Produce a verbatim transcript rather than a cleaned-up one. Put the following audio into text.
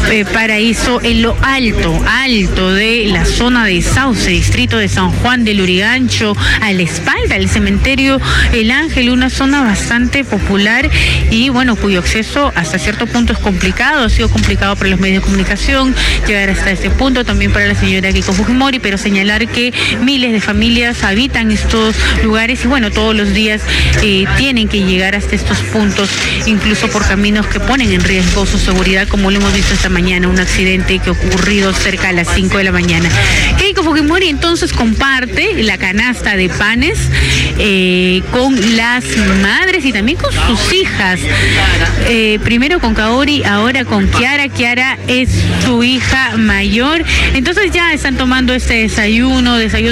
eh, Paraíso, en lo alto, alto de la zona de Sauce, distrito de San Juan del Lurigancho, a la espalda del cementerio El Ángel, una zona bastante popular y bueno, cuyo acceso hasta cierto punto es complicado, ha sido complicado para los medios de comunicación llegar hasta este punto, también para la señora Keiko Fujimori, pero señalar que miles de familias habitan estos lugares y bueno, todos los días eh, tienen que llegar hasta estos puntos, incluso por caminos que ponen en riesgo su seguridad, como lo hemos visto esta mañana, un accidente que ha ocurrido cerca a las cinco de la mañana. Keiko Fujimori entonces comparte la canasta de panes eh, con las madres y también con sus hijas, eh, primero con Kaori, ahora con Kiara. Kiara es su hija mayor, entonces ya están tomando este desayuno, desayuno